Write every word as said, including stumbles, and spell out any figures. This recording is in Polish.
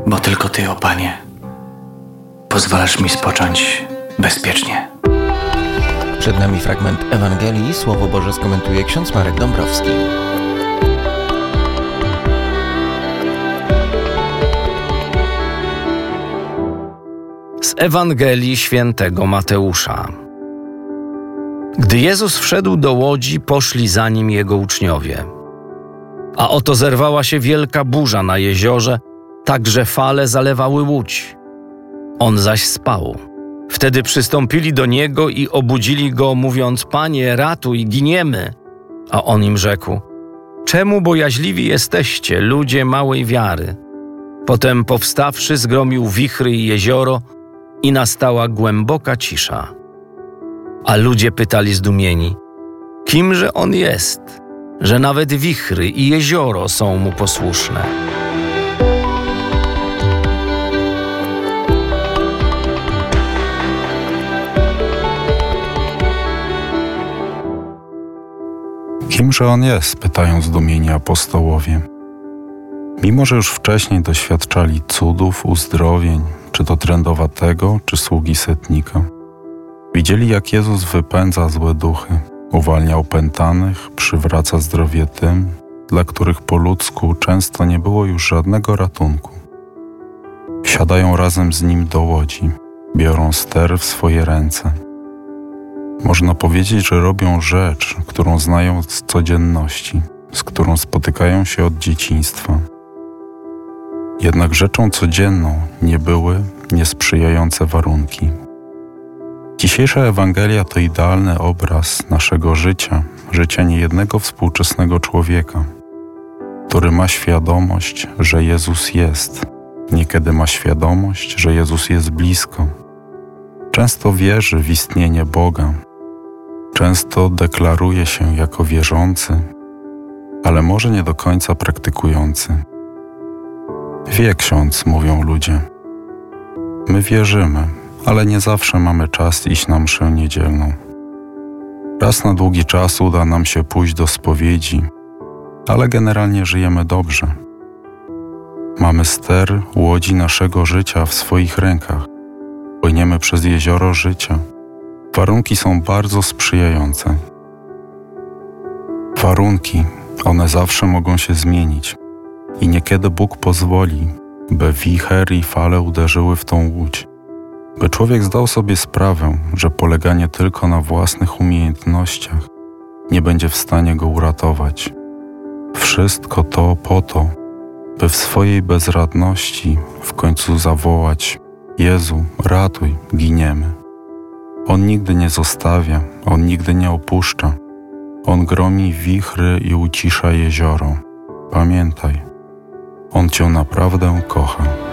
bo tylko Ty, o Panie, pozwalasz mi spocząć bezpiecznie. Przed nami fragment Ewangelii. Słowo Boże skomentuje ksiądz Marek Dąbrowski. Z Ewangelii świętego Mateusza. Gdy Jezus wszedł do łodzi, poszli za nim jego uczniowie. A oto zerwała się wielka burza na jeziorze, tak że fale zalewały łódź. On zaś spał. Wtedy przystąpili do niego i obudzili go, mówiąc: Panie, ratuj, giniemy. A on im rzekł: czemu bojaźliwi jesteście, ludzie małej wiary? Potem powstawszy, zgromił wichry i jezioro i nastała głęboka cisza. A ludzie pytali zdumieni: kimże on jest, że nawet wichry i jezioro są mu posłuszne? Kimże on jest? Pytają zdumieni apostołowie. Mimo że już wcześniej doświadczali cudów, uzdrowień, czy to trędowatego, czy sługi setnika. Widzieli, jak Jezus wypędza złe duchy, uwalnia opętanych, przywraca zdrowie tym, dla których po ludzku często nie było już żadnego ratunku. Wsiadają razem z Nim do łodzi, biorą ster w swoje ręce. Można powiedzieć, że robią rzecz, którą znają z codzienności, z którą spotykają się od dzieciństwa. Jednak rzeczą codzienną nie były niesprzyjające warunki. Dzisiejsza Ewangelia to idealny obraz naszego życia, życia niejednego współczesnego człowieka, który ma świadomość, że Jezus jest. Niekiedy ma świadomość, że Jezus jest blisko. Często wierzy w istnienie Boga. Często deklaruje się jako wierzący, ale może nie do końca praktykujący. Wie ksiądz, mówią ludzie. My wierzymy, ale nie zawsze mamy czas iść na mszę niedzielną. Raz na długi czas uda nam się pójść do spowiedzi, ale generalnie żyjemy dobrze. Mamy ster łodzi naszego życia w swoich rękach. Płyniemy przez jezioro życia. Warunki są bardzo sprzyjające. Warunki, one zawsze mogą się zmienić i niekiedy Bóg pozwoli, by wicher i fale uderzyły w tą łódź, by człowiek zdał sobie sprawę, że poleganie tylko na własnych umiejętnościach nie będzie w stanie go uratować. Wszystko to po to, by w swojej bezradności w końcu zawołać: Jezu, ratuj, giniemy. On nigdy nie zostawia, On nigdy nie opuszcza. On gromi wichry i ucisza jezioro. Pamiętaj, On Cię naprawdę kocha.